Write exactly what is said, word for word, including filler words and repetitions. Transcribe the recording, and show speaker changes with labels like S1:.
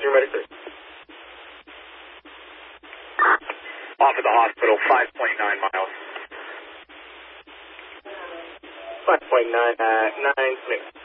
S1: Room ready, sir.
S2: Off of the hospital, five point nine miles.
S1: five point nine, uh, nine, six.